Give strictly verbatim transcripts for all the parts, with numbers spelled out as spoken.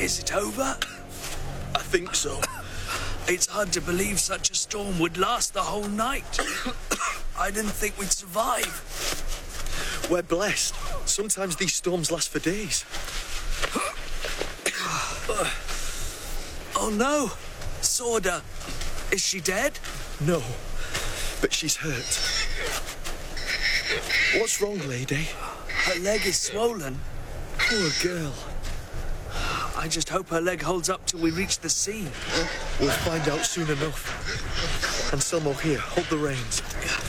Is it over? I think so. It's hard to believe such a storm would last the whole night. I didn't think we'd survive. We're blessed. Sometimes these storms last for days. Oh no! Sorda. Is she dead? No, but she's hurt. What's wrong, lady? Her leg is swollen. Poor girl. I just hope her leg holds up till we reach the sea. We'll find out soon enough. Anselmo, here, hold the reins.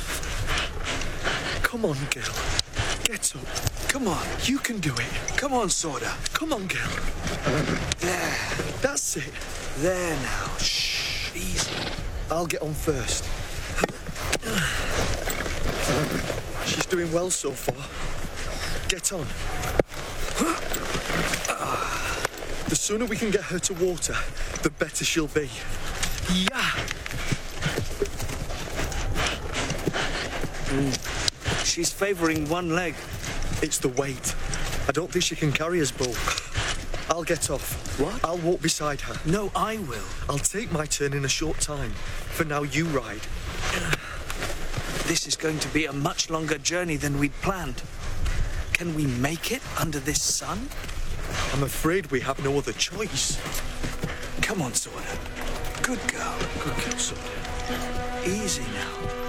Come on, girl. Get up. Come on. You can do it. Come on, Sorda. Come on, girl. There. That's it. There now. Shh. Easy. I'll get on first. She's doing well so far. Get on. The sooner we can get her to water, the better she'll be. Yeah. Mm. She's favouring one leg. It's the weight. I don't think she can carry us both. I'll get off. What? I'll walk beside her. No, I will. I'll take my turn in a short time. For now, you ride. This is going to be a much longer journey than we'd planned. Can we make it under this sun? I'm afraid we have no other choice. Come on, Sorda. Good girl. Good girl, Sorda. Easy now.